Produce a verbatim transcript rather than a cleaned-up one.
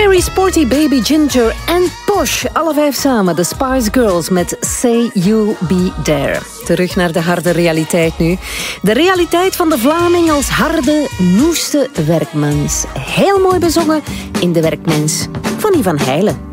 Mary, Sporty, Baby, Ginger en Posh. Alle vijf samen, de Spice Girls met Say You'll Be There. Terug naar de harde realiteit nu. De realiteit van de Vlaming als harde, noeste werkmens. Heel mooi bezongen in De Werkmens van Ivan Heijlen.